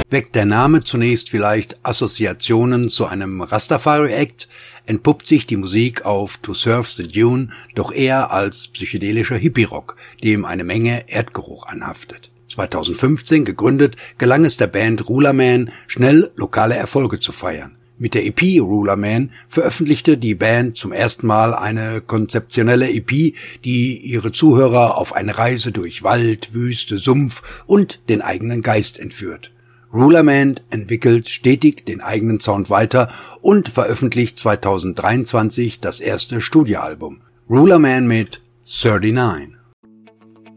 Weckt der Name zunächst vielleicht Assoziationen zu einem Rastafari-Act, entpuppt sich die Musik auf To Surf the Dune doch eher als psychedelischer Hippie-Rock, dem eine Menge Erdgeruch anhaftet. 2015 gegründet, gelang es der Band Ruler Man, schnell lokale Erfolge zu feiern. Mit der EP Ruler Man veröffentlichte die Band zum ersten Mal eine konzeptionelle EP, die ihre Zuhörer auf eine Reise durch Wald, Wüste, Sumpf und den eigenen Geist entführt. Ruler Man entwickelt stetig den eigenen Sound weiter und veröffentlicht 2023 das erste Studioalbum. Ruler Man mit 39.